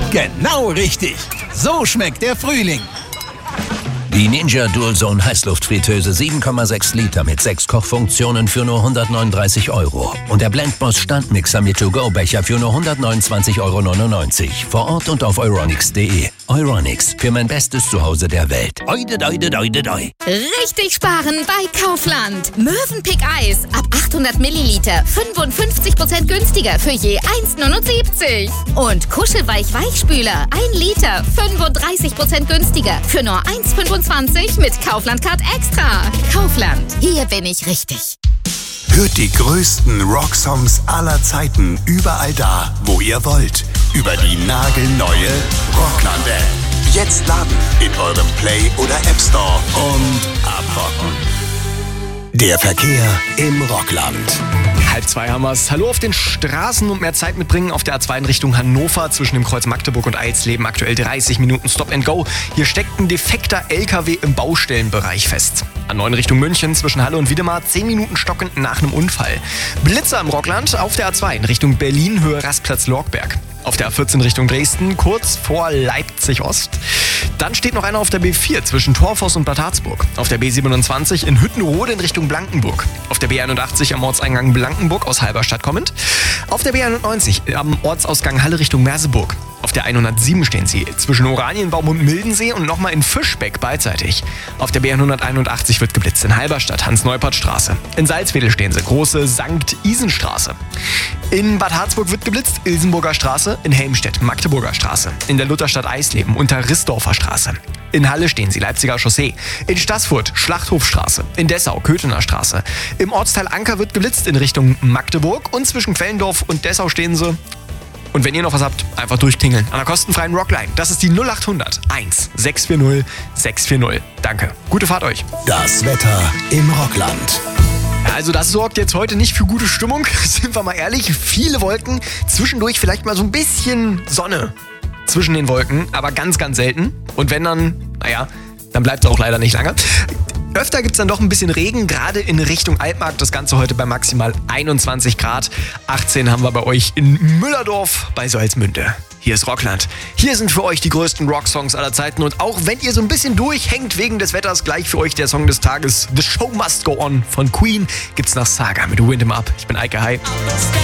Genau richtig. So schmeckt der Frühling. Die Ninja Dualzone Heißluftfritteuse 7,6 Liter mit 6 Kochfunktionen für nur 139 €. Und der Blendboss Standmixer mit To-Go-Becher für nur 129,99 € vor Ort und auf euronics.de. Euronics, für mein bestes Zuhause der Welt. Oide, doide, doide, doi. Richtig sparen bei Kaufland. Mövenpick Eis ab 800 Milliliter 55% günstiger für je 1,79 €. Und Kuschelweich Weichspüler 1 Liter 35% günstiger für nur 1,25 € mit Kaufland Card Extra. Kaufland, hier bin ich richtig. Hört die größten Rocksongs aller Zeiten überall da, wo ihr wollt. Über die nagelneue Rockland-App. Jetzt laden in eurem Play- oder App Store und abrocken. Der Verkehr im Rockland. 1:30 haben wir's. Hallo auf den Straßen und mehr Zeit mitbringen auf der A2 in Richtung Hannover zwischen dem Kreuz Magdeburg und Eilsleben. Aktuell 30 Minuten Stop and Go. Hier steckt ein defekter LKW im Baustellenbereich fest. A9 Richtung München zwischen Halle und Wiedemar 10 Minuten stockend nach einem Unfall. Blitzer im Rockland auf der A2 in Richtung Berlin, Höhe Rastplatz Lorgberg. Auf der A14 Richtung Dresden, kurz vor Leipzig Ost. Dann steht noch einer auf der B4 zwischen Torfoss und Bad Harzburg. Auf der B27 in Hüttenrode in Richtung Blankenburg. Auf der B81 am Ortseingang Blankenburg aus Halberstadt kommend. Auf der B91 am Ortsausgang Halle Richtung Merseburg. Auf der 107 stehen sie zwischen Oranienbaum und Mildensee und nochmal in Fischbeck beidseitig. Auf der B181 wird geblitzt in Halberstadt, Hans-Neupert-Straße. In Salzwedel stehen sie, große Sankt-Isen-Straße. In Bad Harzburg wird geblitzt, Ilsenburger Straße. In Helmstedt, Magdeburger Straße. In der Lutherstadt Eisleben, unter Rissdorfer Straße. In Halle stehen sie, Leipziger Chaussee. In Staßfurt, Schlachthofstraße. In Dessau, Köthener Straße. Im Ortsteil Anker wird geblitzt in Richtung Magdeburg. Und zwischen Quellendorf und Dessau stehen sie. Und wenn ihr noch was habt, einfach durchklingeln. An der kostenfreien Rockline. Das ist die 0800 1 640 640. Danke. Gute Fahrt euch. Das Wetter im Rockland. Also das sorgt jetzt heute nicht für gute Stimmung, sind wir mal ehrlich. Viele Wolken, zwischendurch vielleicht mal so ein bisschen Sonne zwischen den Wolken, aber ganz, ganz selten. Und wenn dann, dann bleibt es auch leider nicht lange. Öfter gibt es dann doch ein bisschen Regen, gerade in Richtung Altmark. Das Ganze heute bei maximal 21 Grad. 18 haben wir bei euch in Müllerdorf bei Salzmünde. Hier ist Rockland. Hier sind für euch die größten Rocksongs aller Zeiten. Und auch wenn ihr so ein bisschen durchhängt wegen des Wetters, gleich für euch der Song des Tages. The Show Must Go On von Queen gibt's nach Saga mit Wind 'Em Up. Ich bin Eike, hi.